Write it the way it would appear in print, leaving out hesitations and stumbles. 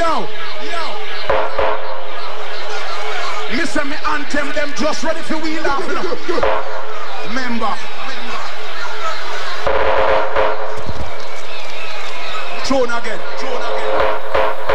Yo. Mister me anthem, them just ready for we laughing. Remember. Tune again.